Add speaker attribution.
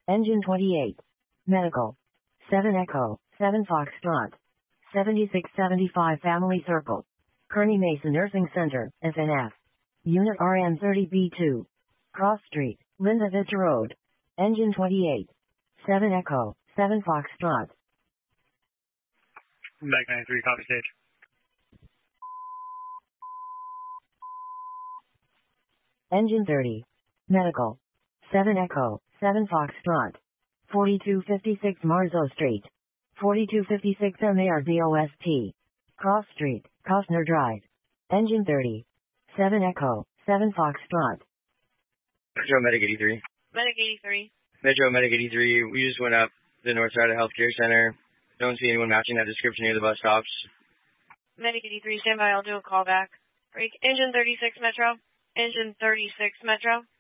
Speaker 1: Engine 28. Medical. 7 Echo, 7 Foxtrot. 7675 Family Circle. Kearny Mason Nursing Center, FNF. Unit RN30B2. Cross Street, Linda Vista Road. Engine 28. 7 Echo, 7 Foxtrot.
Speaker 2: Back 93, copy stage.
Speaker 1: Engine 30. Medical. 7 Echo, 7 Foxtrot. 4256 Marzo Street. 4256 MARZOST. Cross Street, Costner Drive. Engine 30. 7 Echo, 7 Foxtrot.
Speaker 3: Metro Medic 83.
Speaker 4: Medic 83.
Speaker 3: Metro Medic 83, we just went up the north side of Healthcare Center. Don't see anyone matching that description near the bus stops.
Speaker 4: Medic 83, stand by, I'll do a call back. Engine 36 Metro. Engine 36 Metro.